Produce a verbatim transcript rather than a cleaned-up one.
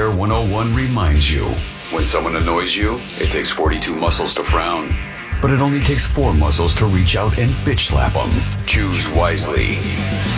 Care one oh one reminds you. When someone annoys you, it takes forty-two muscles to frown. But it only takes four muscles to reach out and bitch slap them. Choose wisely.